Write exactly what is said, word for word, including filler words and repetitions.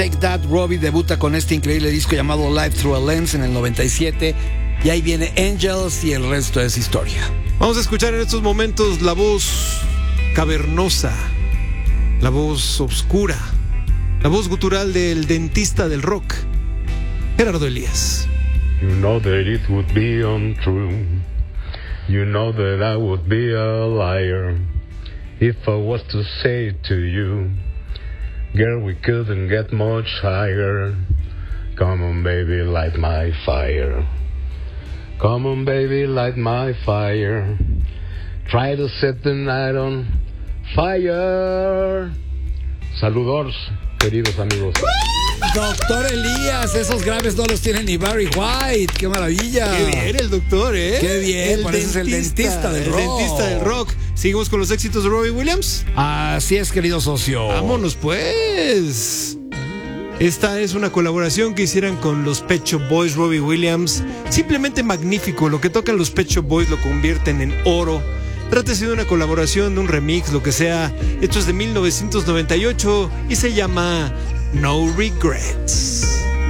Take That. Robbie debuta con este increíble disco llamado Live Through a Lens en el noventa y siete. Y ahí viene Angels y el resto es historia. Vamos a escuchar en estos momentos la voz cavernosa, la voz oscura, la voz gutural del dentista del rock, Gerardo Elías. You know that it would be untrue. You know that I would be a liar if I was to say to you, girl, we couldn't get much higher. Come on, baby, light my fire. Come on, baby, light my fire. Try to set the night on fire. Saludos, queridos amigos. Doctor Elías, esos graves no los tiene ni Barry White. ¡Qué maravilla! Qué bien el doctor, ¿eh? ¡Qué bien! El Pareces el dentista del rock. El dentista del rock. ¿Seguimos con los éxitos de Robbie Williams? Así es, querido socio. Vámonos, pues. Esta es una colaboración que hicieran con los Pet Shop Boys, Robbie Williams. Simplemente magnífico. Lo que tocan los Pet Shop Boys lo convierten en oro. Trátese de una colaboración, de un remix, lo que sea. Esto es de mil novecientos noventa y ocho y se llama No Regrets.